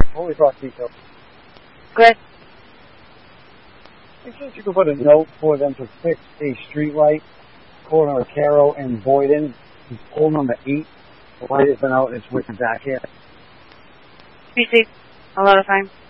Holy Cross detail. Go ahead. I think you could put a note for them to fix a street light, corner of Caro and Boyden. It's pole number 8. The light has been out and it's wicked back here. PC, a lot of time.